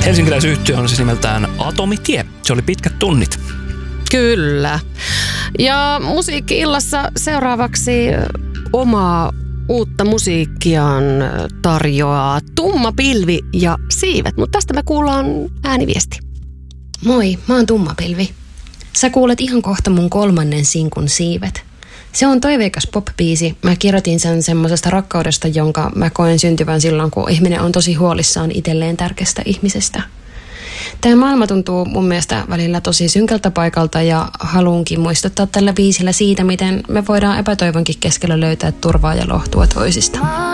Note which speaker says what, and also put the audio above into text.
Speaker 1: Helsinkiläisyhtye on siis nimeltään Atomitie. Se oli Pitkät tunnit.
Speaker 2: Kyllä. Ja Musiikki-illassa seuraavaksi omaa uutta musiikkiaan tarjoaa Tumma pilvi ja Siivet. Mutta tästä me kuullaan ääniviesti.
Speaker 3: Moi, mä oon Tumma pilvi. Sä kuulet ihan kohta mun 3. sinkun Siivet. Se on toiveikas pop-biisi. Mä kirjoitin sen semmoisesta rakkaudesta, jonka mä koen syntyvän silloin, kun ihminen on tosi huolissaan itselleen tärkeästä ihmisestä. Tämä maailma tuntuu mun mielestä välillä tosi synkältä paikalta ja haluunkin muistuttaa tällä biisillä siitä, miten me voidaan epätoivonkin keskellä löytää turvaa ja lohtua toisista.